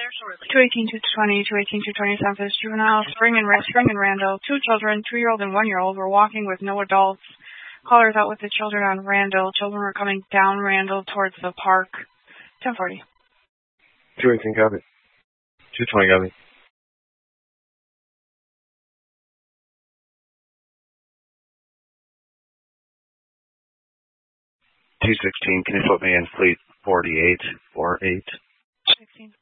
218, 220, 218, 220, San Francisco Juvenile, Spring and Randall. 2 children, 2-year-old and 1-year-old, were walking with no adults. Callers out with the children on Randall. Children were coming down Randall towards the park. 1040. 218, copy. 220, copy. 216, can you put me in fleet 48? 48. 16.